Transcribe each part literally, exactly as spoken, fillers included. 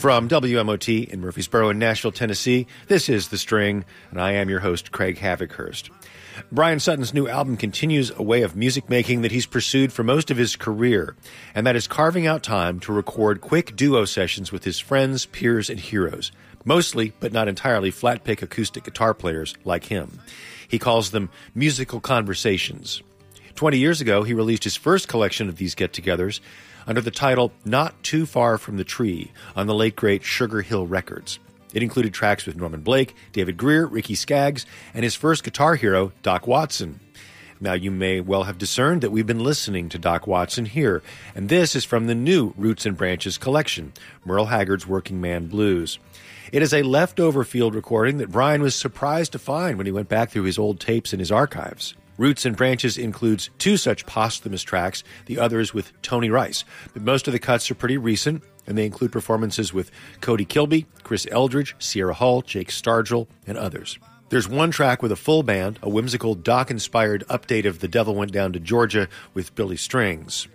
From W M O T in Murfreesboro in Nashville, Tennessee, this is The String, and I am your host, Craig Havikhurst. Brian Sutton's new album continues a way of music making that he's pursued for most of his career, and that is carving out time to record quick duo sessions with his friends, peers, and heroes, mostly, but not entirely, flat-pick acoustic guitar players like him. He calls them musical conversations. Twenty years ago, he released his first collection of these get-togethers under the title Not Too Far From the Tree on the late great Sugar Hill Records. It included tracks with Norman Blake, David Greer, Ricky Skaggs, and his first guitar hero, Doc Watson. Now, you may well have discerned that we've been listening to Doc Watson here, and this is from the new Roots and Branches collection, Merle Haggard's Working Man Blues. It is a leftover field recording that Brian was surprised to find when he went back through his old tapes in his archives. Roots and Branches includes two such posthumous tracks, the others with Tony Rice. But most of the cuts are pretty recent, and they include performances with Cody Kilby, Chris Eldridge, Sierra Hull, Jake Stargell, and others. There's one track with a full band, a whimsical Doc-inspired update of The Devil Went Down to Georgia with Billy Strings.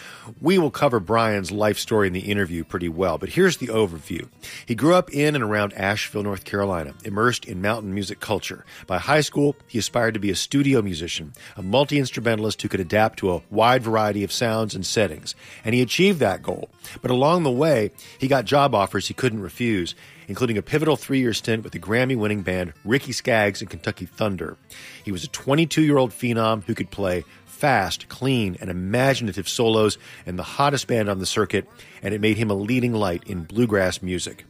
We will cover Brian's life story in the interview pretty well, but here's the overview. He grew up in and around Asheville, North Carolina, immersed in mountain music culture. By high school, he aspired to be a studio musician, a multi-instrumentalist who could adapt to a wide variety of sounds and settings, and he achieved that goal. But along the way, he got job offers he couldn't refuse, including a pivotal three-year stint with the Grammy-winning band Ricky Skaggs and Kentucky Thunder. He was a twenty-two-year-old phenom who could play fast, clean, and imaginative solos in the hottest band on the circuit, and it made him a leading light in bluegrass music.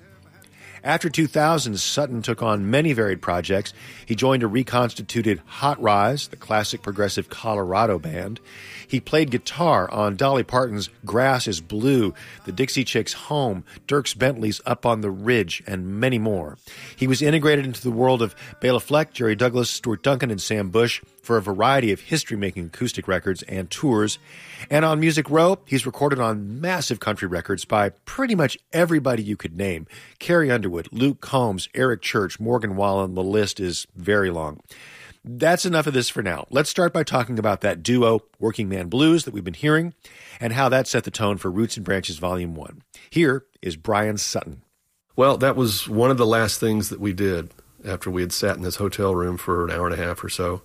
After two thousand, Sutton took on many varied projects. He joined a reconstituted Hot Rise, the classic progressive Colorado band. He played guitar on Dolly Parton's Grass is Blue, the Dixie Chicks' Home, Dierks Bentley's Up on the Ridge, and many more. He was integrated into the world of Bela Fleck, Jerry Douglas, Stuart Duncan, and Sam Bush for a variety of history-making acoustic records and tours. And on Music Row, he's recorded on massive country records by pretty much everybody you could name. Carrie Underwood, Luke Combs, Eric Church, Morgan Wallen, the list is very long. That's enough of this for now. Let's start by talking about that duo, Working Man Blues, that we've been hearing, and how that set the tone for Roots and Branches Volume one. Here is Brian Sutton. Well, that was one of the last things that we did after we had sat in this hotel room for an hour and a half or so.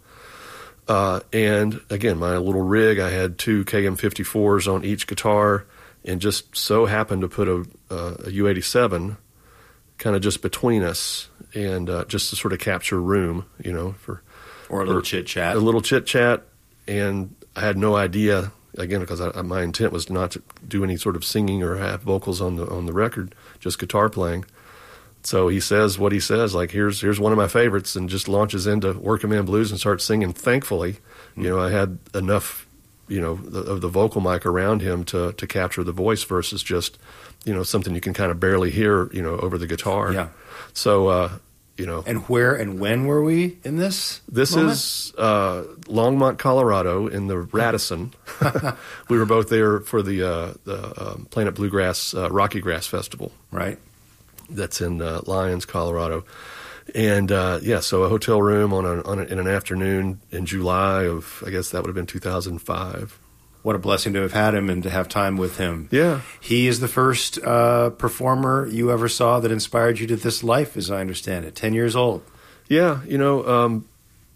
Uh, and again, my little rig, I had two K M fifty-fours on each guitar, and just so happened to put a, uh, a U eighty-seven kind of just between us, and uh, just to sort of capture room, you know, for or a little chit chat, a little chit chat. And I had no idea, again, because I, my intent was not to do any sort of singing or have vocals on the on the record, just guitar playing. So he says what he says, like, here's here's one of my favorites, and just launches into Working Man Blues and starts singing. Thankfully, mm-hmm. you know, I had enough, you know, the, of the vocal mic around him to to capture the voice versus just, you know, something you can kind of barely hear, you know, over the guitar. Yeah. So, uh, you know. And where and when were we in this This moment? is uh, Longmont, Colorado, in the Radisson. We were both there for the, uh, the um, Planet Bluegrass uh, Rocky Grass Festival. Right. That's in uh, Lyons, Colorado. And, uh, yeah, so a hotel room on, a, on a, in an afternoon in July of, I guess that would have been two thousand five. What a blessing to have had him and to have time with him. Yeah. He is the first uh, performer you ever saw that inspired you to this life, as I understand it, ten years old. Yeah, you know, um,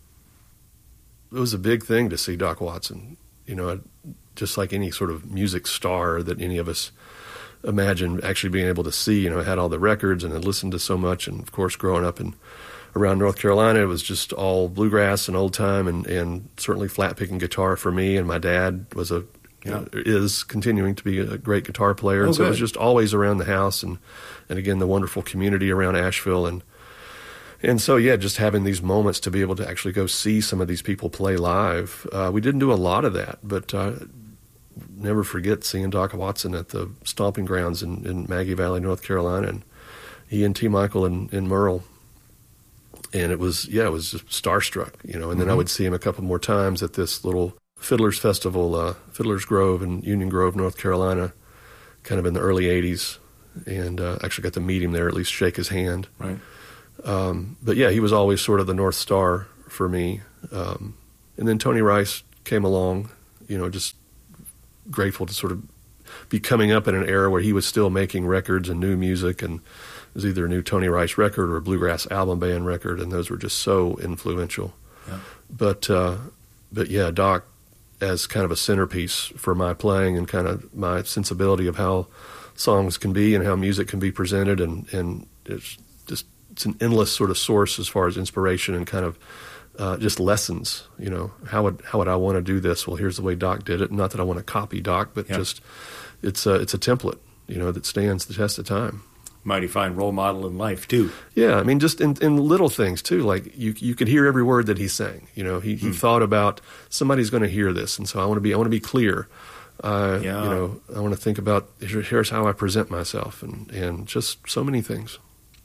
it was a big thing to see Doc Watson, you know, just like any sort of music star that any of us imagine actually being able to see. You know, I had all the records and had listened to so much, and of course growing up in around North Carolina, it was just all bluegrass and old time, and, and certainly flat picking guitar for me. And my dad was a yeah. is continuing to be a great guitar player, and oh, so good. it was just always around the house, and and again the wonderful community around Asheville, and and so yeah, just having these moments to be able to actually go see some of these people play live. Uh, we didn't do a lot of that, but. Uh, Never forget seeing Doc Watson at the stomping grounds in, in Maggie Valley, North Carolina, and he and T. Michael and, and Merle. And it was, yeah, it was just starstruck, you know. And then mm-hmm. I would see him a couple more times at this little Fiddler's Festival, uh, Fiddler's Grove in Union Grove, North Carolina, kind of in the early eighties. And uh, actually got to meet him there, at least shake his hand. Right. Um, but yeah, he was always sort of the North Star for me. Um, and then Tony Rice came along, you know, just grateful to sort of be coming up in an era where he was still making records and new music, and it was either a new Tony Rice record or a bluegrass album band record, and those were just so influential. Yeah. But uh, but yeah, Doc as kind of a centerpiece for my playing and kind of my sensibility of how songs can be and how music can be presented, and, and it's just it's an endless sort of source as far as inspiration and kind of uh, just lessons. You know, how would how would I want to do this? Well, here's the way Doc did it. Not that I want to copy Doc, but yeah. just it's a, it's a template, you know, that stands the test of time. Mighty fine role model in life too. Yeah, I mean, just in, in little things too. Like you, you could hear every word that he sang. You know, he, he mm. thought about somebody's going to hear this, and so I want to be I want to be clear. Uh, yeah. You know, I want to think about here's how I present myself, and, and just so many things.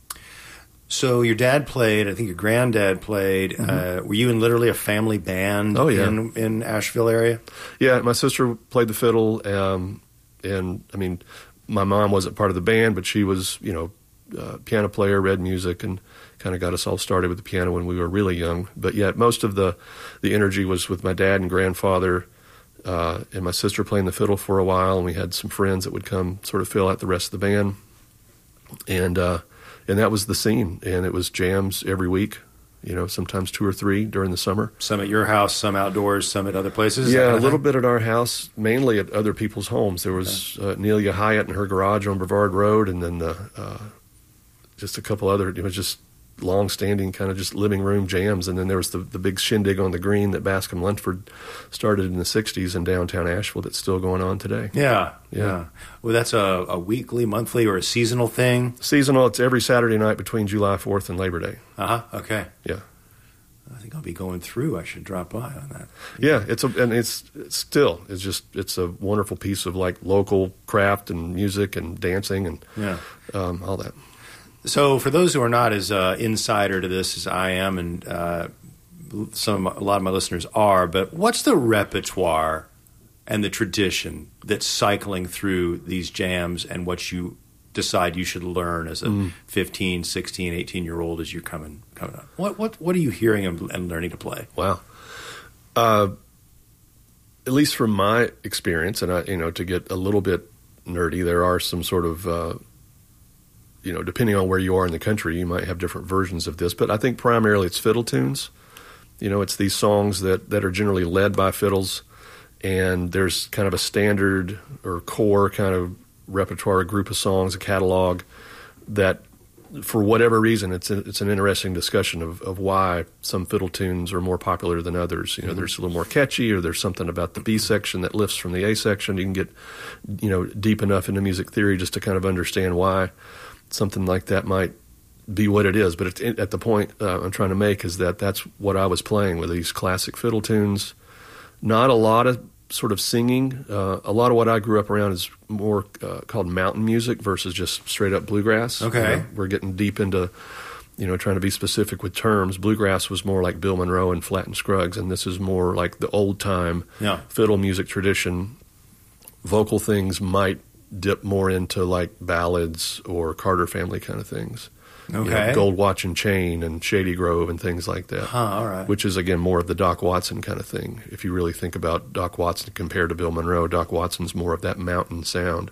So your dad played. I think your granddad played. Mm-hmm. Uh, were you in literally a family band? Oh yeah. in, in Asheville area. Yeah, my sister played the fiddle, um, and I mean. My mom wasn't part of the band, but she was, you know, uh, piano player, read music, and kind of got us all started with the piano when we were really young. But yet most of the, the energy was with my dad and grandfather, uh, and my sister playing the fiddle for a while, and we had some friends that would come sort of fill out the rest of the band. And uh, and that was the scene, and it was jams every week. You know, sometimes two or three during the summer. Some at your house, some outdoors, some at other places? Yeah, a little bit at our house, mainly at other people's homes. There was uh, Nelia Hyatt in her garage on Brevard Road, and then the, uh, just a couple other, it was just long-standing kind of just living room jams. And then there was the, the big shindig on the green that Bascom Lunsford started in the sixties in downtown Asheville that's still going on today. Yeah, yeah. yeah. Well, that's a, a weekly, monthly, or a seasonal thing? Seasonal. It's every Saturday night between July fourth and Labor Day. Uh-huh, okay. Yeah. I think I'll be going through. I should drop by on that. Yeah, it's a, and it's, it's still, it's just, it's a wonderful piece of like local craft and music and dancing and yeah. um, all that. So, for those who are not as uh, insider to this as I am, and uh, some a lot of my listeners are, but what's the repertoire and the tradition that's cycling through these jams, and what you decide you should learn as a mm. fifteen, sixteen, eighteen-year-old as you're coming coming up? What what what are you hearing and, and learning to play? Wow. Uh, at least from my experience, and I, you know, to get a little bit nerdy, there are some sort of uh, you know, depending on where you are in the country, you might have different versions of this, but I think primarily it's fiddle tunes. You know, it's these songs that, that are generally led by fiddles, and there's kind of a standard or core kind of repertoire, a group of songs, a catalog that, for whatever reason, it's a, it's an interesting discussion of, of why some fiddle tunes are more popular than others. You know, mm-hmm. there's a little more catchy, or there's something about the B section that lifts from the A section. You can get, you know, deep enough into music theory just to kind of understand why something like that might be what it is. But at, at the point uh, I'm trying to make is that that's what I was playing with, these classic fiddle tunes. Not a lot of sort of singing. Uh, a lot of what I grew up around is more uh, called mountain music versus just straight up bluegrass. Okay. You know, we're getting deep into, you know, trying to be specific with terms. Bluegrass was more like Bill Monroe and Flatt and Scruggs, and this is more like the old time yeah. fiddle music tradition. Vocal things might dip more into like ballads or Carter Family kind of things. Okay. You know, Gold Watch and Chain and Shady Grove and things like that. Huh, all right. Which is, again, more of the Doc Watson kind of thing. If you really think about Doc Watson compared to Bill Monroe, Doc Watson's more of that mountain sound.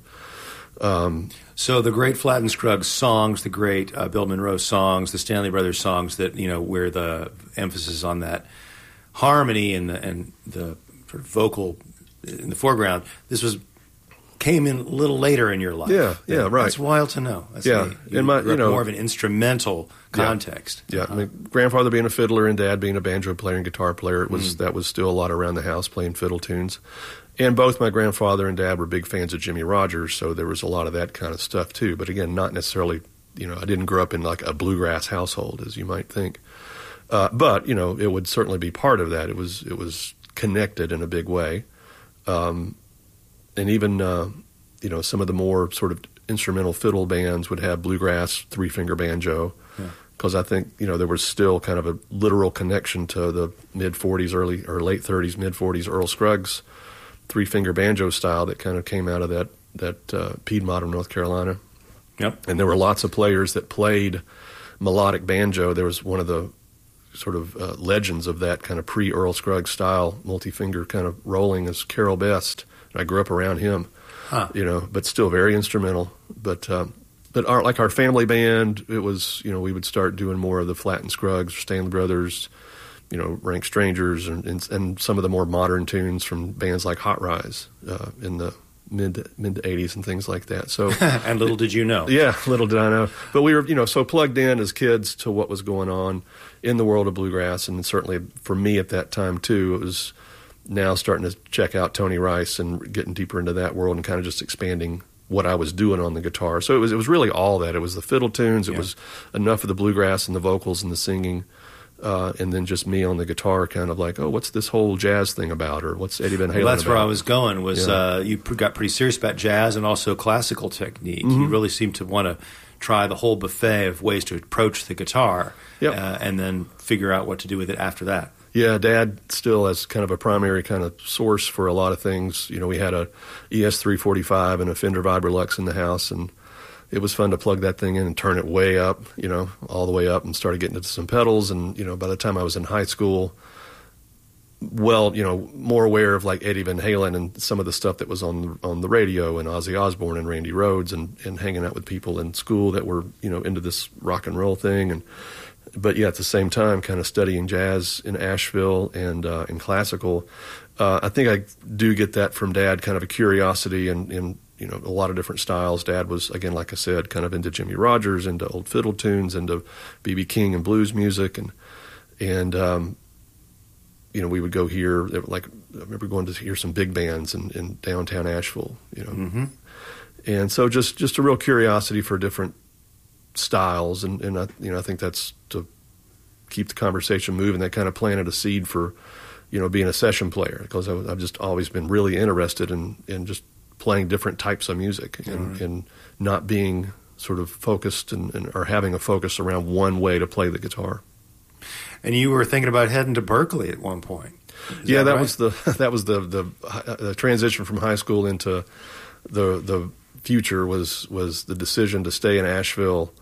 Um, so the great Flatt and Scruggs songs, the great uh, Bill Monroe songs, the Stanley Brothers songs that, you know, where the emphasis on that harmony and the, and the sort of vocal in the foreground, this was came in a little later in your life. Yeah, yeah, right. That's wild to know. That's yeah, you, in my, you know, more of an instrumental context. Yeah, uh-huh. I mean, grandfather being a fiddler and dad being a banjo player and guitar player, it was mm. that was still a lot around the house playing fiddle tunes. And both my grandfather and dad were big fans of Jimmie Rodgers, so there was a lot of that kind of stuff too. But again, not necessarily, you know, I didn't grow up in like a bluegrass household, as you might think. Uh, but you know, it would certainly be part of that. It was it was connected in a big way. Um, and even, uh, you know, some of the more sort of instrumental fiddle bands would have bluegrass, three-finger banjo, because yeah. I think, you know, there was still kind of a literal connection to the mid-forties, early or late thirties, mid-forties Earl Scruggs three-finger banjo style that kind of came out of that, that uh, Piedmont of North Carolina. Yep. And there were lots of players that played melodic banjo. There was one of the sort of uh, legends of that kind of pre-Earl Scruggs style multi-finger kind of rolling as Carol Best. I grew up around him. huh. you know, but still very instrumental. But um, but our, like our family band, it was, you know, we would start doing more of the Flatt and Scruggs, Stanley Brothers, you know, Rank Strangers, and, and, and some of the more modern tunes from bands like Hot Rise uh, in the mid mid eighties and things like that. So and little did you know. Yeah, little did I know. But we were, you know, so plugged in as kids to what was going on in the world of bluegrass, and certainly for me at that time too, it was now starting to check out Tony Rice and getting deeper into that world and kind of just expanding what I was doing on the guitar. So it was it was really all that. It was the fiddle tunes, it yeah. was enough of the bluegrass and the vocals and the singing. Uh, and then just me on the guitar, kind of like, oh, what's this whole jazz thing about, or what's Eddie Van Halen? Well, that's about? where I was going. Was yeah. uh, you got pretty serious about jazz and also classical technique? Mm-hmm. You really seem to want to try the whole buffet of ways to approach the guitar, yep. uh, and then figure out what to do with it after that. Yeah, Dad still as kind of a primary kind of source for a lot of things. You know, we had a E S three forty-five and a Fender Vibrolux in the house, and it was fun to plug that thing in and turn it way up, you know, all the way up, and started getting into some pedals. And, you know, by the time I was in high school, well, you know, more aware of like Eddie Van Halen and some of the stuff that was on on the radio, and Ozzy Osbourne and Randy Rhoads, and, and hanging out with people in school that were, you know, into this rock and roll thing. And but yeah, at the same time, kind of studying jazz in Asheville and uh, in classical. Uh, I think I do get that from Dad, kind of a curiosity and, and you know, a lot of different styles. Dad was, again, like I said, kind of into Jimmy Rogers, into old fiddle tunes, into B B King and blues music, and and um, you know, we would go hear, like, I remember going to hear some big bands in, in downtown Asheville, you know, mm-hmm. and so just just a real curiosity for different styles, and and I, you know, I think that's to keep the conversation moving. That kind of planted a seed for, you know, being a session player, because I've just always been really interested in in just playing different types of music, and, right. and not being sort of focused and, and or having a focus around one way to play the guitar. And you were thinking about heading to Berkeley at one point. Is yeah, that, that right? was the that was the, the the transition from high school into the the future was was the decision to stay in Asheville,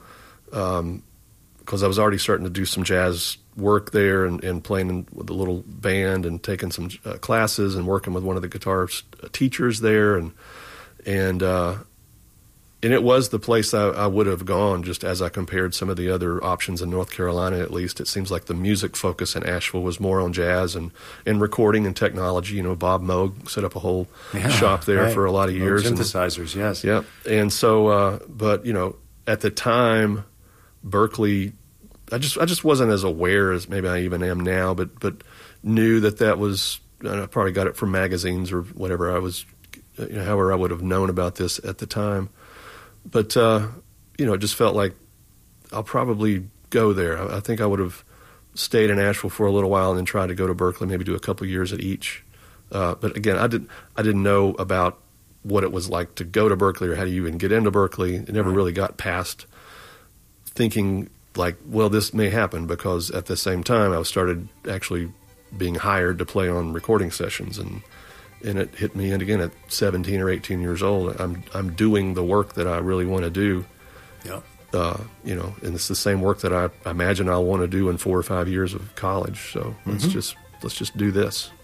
um, because I was already starting to do some jazz work there, and, and playing in, with a little band, and taking some uh, classes, and working with one of the guitar teachers there, and and uh, and it was the place I, I would have gone, just as I compared some of the other options in North Carolina. At least it seems like the music focus in Asheville was more on jazz and, and recording and technology. You know, Bob Moog set up a whole yeah, shop there right. for a lot of years. Moog synthesizers, and, yes. Yeah, and so, uh, but you know, at the time, Berkeley, I just I just wasn't as aware as maybe I even am now, but but knew that that was, I probably got it from magazines or whatever. I was, you know, however I would have known about this at the time. But, uh, you know, it just felt like I'll probably go there. I, I think I would have stayed in Asheville for a little while and then tried to go to Berkeley, maybe do a couple years at each. Uh, but again, I didn't I didn't know about what it was like to go to Berkeley, or how do you even get into Berkeley. It never right. really got past thinking like, well, this may happen, because at the same time I started actually being hired to play on recording sessions, and and it hit me, and again at seventeen or eighteen years old, I'm I'm doing the work that I really want to do. Yeah. Uh, you know, and it's the same work that I imagine I'll want to do in four or five years of college. So mm-hmm. let's just let's just do this.